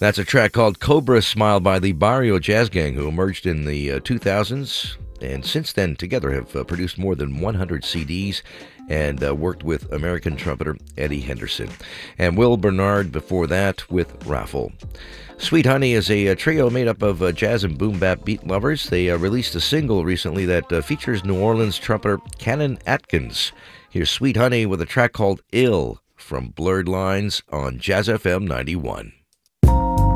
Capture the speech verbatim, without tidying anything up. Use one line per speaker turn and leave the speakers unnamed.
That's a track called Cobra Smile by the Barrio Jazz Gang, who emerged in the uh, two thousands, and since then together have uh, produced more than one hundred C Ds and uh, worked with American trumpeter Eddie Henderson. And Will Bernard before that with Raffle. Sweet Honey is a, a trio made up of uh, jazz and boom bap beat lovers. They uh, released a single recently that uh, features New Orleans trumpeter Cannon Atkins. Here's Sweet Honey with a track called Ill from Blurred Lines on Jazz F M ninety-one.